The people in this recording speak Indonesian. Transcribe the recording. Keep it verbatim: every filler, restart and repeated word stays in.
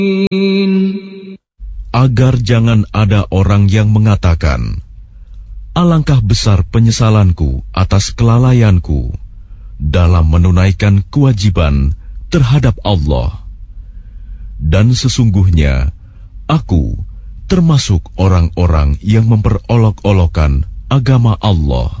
Agar jangan ada orang yang mengatakan, alangkah besar penyesalanku atas kelalaianku dalam menunaikan kewajiban terhadap Allah. Dan sesungguhnya aku termasuk orang-orang yang memperolok-olokkan agama Allah.